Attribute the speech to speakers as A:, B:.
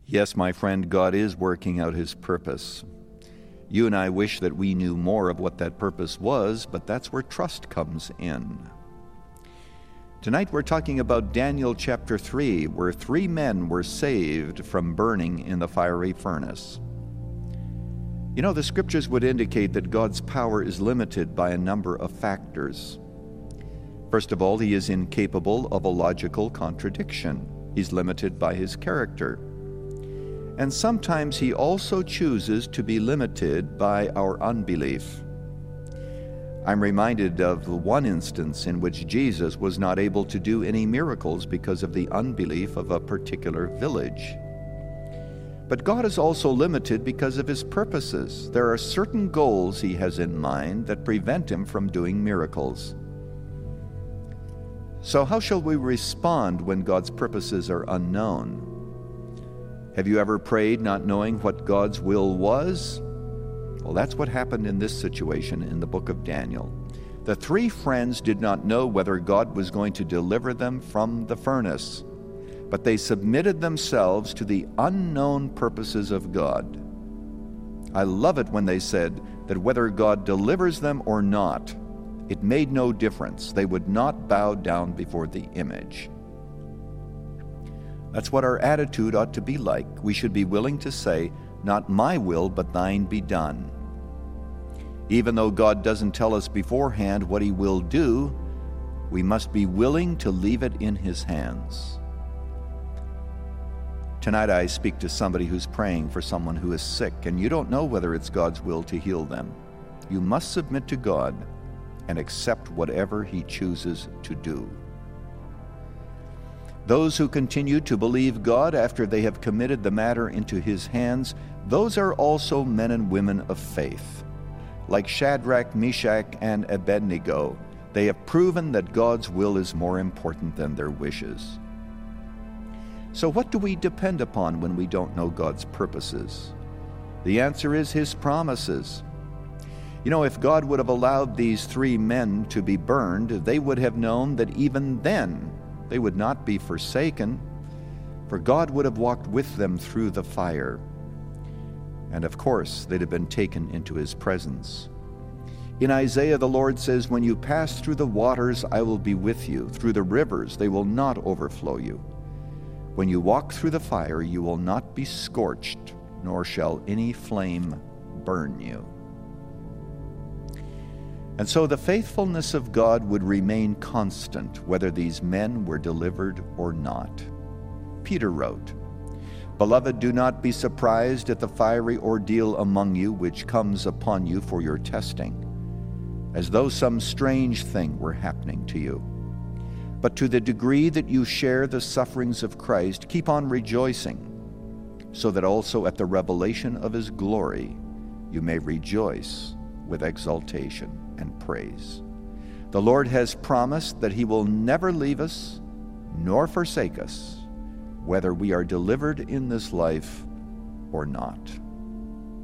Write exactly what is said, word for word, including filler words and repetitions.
A: Yes, my friend, God is working out his purpose. You and I wish that we knew more of what that purpose was, but that's where trust comes in. Tonight we're talking about Daniel chapter three, where three men were saved from burning in the fiery furnace. You know, the scriptures would indicate that God's power is limited by a number of factors. First of all, he is incapable of a logical contradiction. He's limited by his character. And sometimes he also chooses to be limited by our unbelief. I'm reminded of one instance in which Jesus was not able to do any miracles because of the unbelief of a particular village. But God is also limited because of his purposes. There are certain goals he has in mind that prevent him from doing miracles. So how shall we respond when God's purposes are unknown? Have you ever prayed not knowing what God's will was? Well, that's what happened in this situation in the book of Daniel. The three friends did not know whether God was going to deliver them from the furnace, but they submitted themselves to the unknown purposes of God. I love it when they said that whether God delivers them or not, it made no difference. They would not bow down before the image. That's what our attitude ought to be like. We should be willing to say, "Not my will, but thine be done." Even though God doesn't tell us beforehand what he will do, we must be willing to leave it in his hands. Tonight I speak to somebody who's praying for someone who is sick, and you don't know whether it's God's will to heal them. You must submit to God and accept whatever he chooses to do. Those who continue to believe God after they have committed the matter into his hands, those are also men and women of faith. Like Shadrach, Meshach, and Abednego, they have proven that God's will is more important than their wishes. So what do we depend upon when we don't know God's purposes? The answer is his promises. You know, if God would have allowed these three men to be burned, they would have known that even then they would not be forsaken, for God would have walked with them through the fire. And of course, they'd have been taken into his presence. In Isaiah, the Lord says, "When you pass through the waters, I will be with you. Through the rivers, they will not overflow you. When you walk through the fire, you will not be scorched, nor shall any flame burn you." And so the faithfulness of God would remain constant, whether these men were delivered or not. Peter wrote, "Beloved, do not be surprised at the fiery ordeal among you which comes upon you for your testing, as though some strange thing were happening to you. But to the degree that you share the sufferings of Christ, keep on rejoicing, so that also at the revelation of his glory you may rejoice with exultation and praise. The Lord has promised that he will never leave us nor forsake us, whether we are delivered in this life or not."